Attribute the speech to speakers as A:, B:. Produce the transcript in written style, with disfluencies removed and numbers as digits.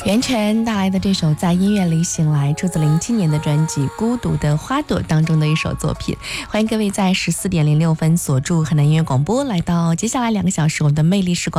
A: 袁泉带来的这首《在音乐里醒来》出自07年的专辑《孤独的花朵》当中的一首作品。欢迎各位在14点06分锁住河南音乐广播，来到接下来2个小时我们的魅力时光。